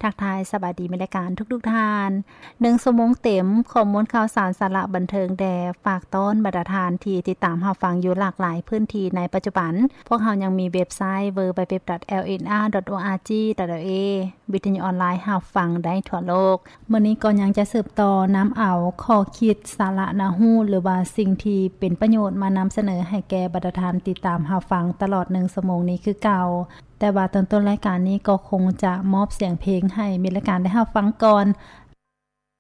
ทักทายสบายดีมีรายการทุกท่าน1ชั่วโมงเต็มข้อมูลข่าวสารสาระบันเทิงแด่ฝากต้อนบรรดาทานที่ติดตามรับฟังอยู่หลากหลายพื้นที่ในปัจจุบันพวกเรายังมีเว็บไซต์ www.lnr.org.ua วิทยุออนไลน์รับฟังได้ทั่วโลกมื้อนี้ก็ยังจะสืบต่อน้ำเอาข้อคิดสาระน่าฮู้หรือว่าสิ่งที่เป็นประโยชน์มานำเสนอให้แก่บรรดาทานติดตามรับฟังตลอด1ชั่วโมงนี้คือเก่าแต่ว่าตอนต้นรายการนี้ก็คงจะมอบเสียงเพลงให้มีรายการได้รับฟังก่อน